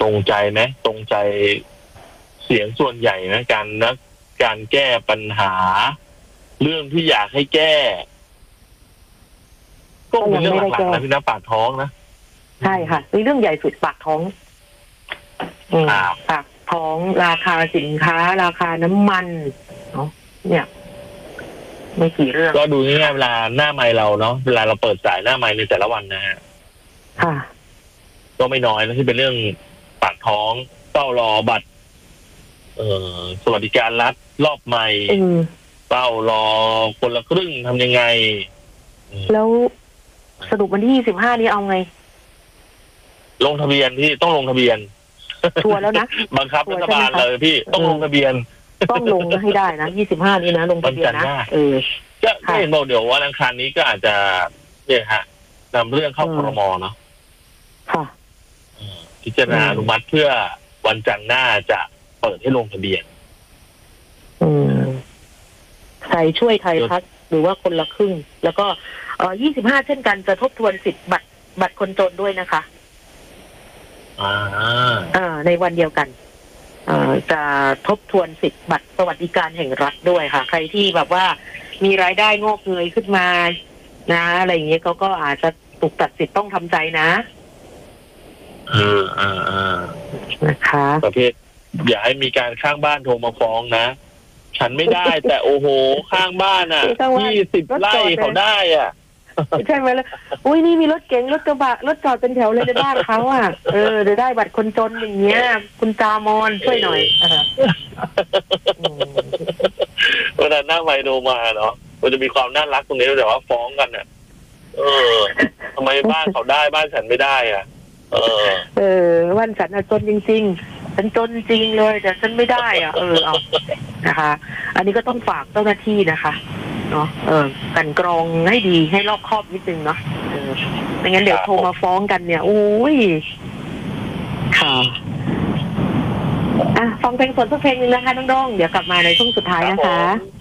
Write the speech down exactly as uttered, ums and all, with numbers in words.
รงใจไหมตรงใจเสียงส่วนใหญ่นะการนะการแก้ปัญหา เรื่องที่อยากให้แก้ก็เป็นเรื่องหลักๆนะพี่นะปากท้องนะใช่ค่ะเป็นเรื่องใหญ่สุดปากท้องปากท้องราคาสินค้าราคาน้ำมันเนาะเนี่ยไม่กี่เรื่องก็ดูง่ายๆเวลาหน้าไมค์เราเนาะเวลาเราเปิดสายหน้าไมค์ในแต่ละวันนะฮะค่ะก็ไม่น้อยนะที่เป็นเรื่องปากท้องเฝ้ารอบัตรเอ่อสวัสดิการรัฐรอบใหม่เฝ้ารอคนละครึ่งทำยังไงแล้วสรุปวันที่ยี่สิบห้านี้เอาไงลงทะเบียนพี่ต้องลงทะเบียนชัวร์แล้วนะบังคับรัฐบาลเลยพี่ต้องลงทะเบียนต้องลงให้ได้นะยี่สิบห้านี้นะลงทะเบียนนะเออก็เห็นบอกเดี๋ยววันอังคารนี้ก็อาจจะเนี่ยฮะนำเรื่องเข้าครม.เนาะค่ะพิจารณาอนุมัติเพื่อวันจันทร์หน้าจะเปิดให้ลงทะเบียนอืมใครช่วยไทยพัฒน์หรือว่าคนละครึ่งแล้วก็เอ่อยี่สิบห้าเช่นกันจะทบทวนสิทธิ์บัตรบัตรคนจนด้วยนะคะอ่าอ่าในวันเดียวกันเอ่อจะทบทวนสิทธิ์บัตรสวัสดิการแห่งรัฐด้วยค่ะใครที่แบบว่ามีรายได้งอกเงยขึ้นมานะอะไรอย่างเงี้ยเขาก็อาจจะถูกตัดสิทธิ์ต้องทำใจนะอ่าอ่าอ่านะคะประเภทอย่าให้มีการข้างบ้านโทรมาฟ้องนะฉันไม่ได้แต่โอ้โหข้างบ้านอ่ะยี่สิบไร่เขาได้อ่ะใช่ไหมล่ะอุ้ยนี่มีรถเก๋งรถกระบะรถจอดเป็นแถวเลยในบ้านเขาอ่ะเออจะได้บัตรคนจนอย่างเงี้ยคุณจามอนช่วยหน่อยเวลาหน้าไมโนมาเนาะมันจะมีความน่ารักตรงนี้แต่ว่าฟ้องกันอ่ะเออทำไมบ้านเขาได้บ้านฉันไม่ได้อ่ะเออเออบ้านฉันจนจริงๆฉันจนจริงเลยแต่ฉันไม่ได้อ่ะเออเอานะคะอันนี้ก็ต้องฝากเจ้าหน้าที่นะคะเนาะเออกันกรองให้ดีให้รอบคอบนิดนึงเนาะเออไม่งั้นเดี๋ยวโทรมาฟ้องกันเนี่ยโอ้ยค่ะอ่ะฟังเพลงสดสักเพลงนึงนะคะน้องๆเดี๋ยวกลับมาในช่วงสุดท้ายนะคะ